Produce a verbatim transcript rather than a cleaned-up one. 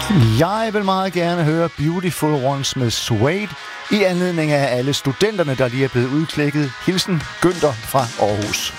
Jeg vil meget gerne høre Beautiful Ones med Suede i anledning af alle studenterne, der lige er blevet udklækket. Hilsen Günther fra Aarhus.